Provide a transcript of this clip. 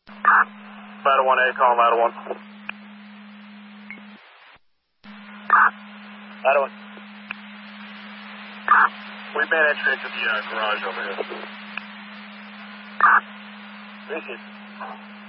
Ladder 1A, call ladder 1. Ladder 1. We've made entry into the garage over here. This is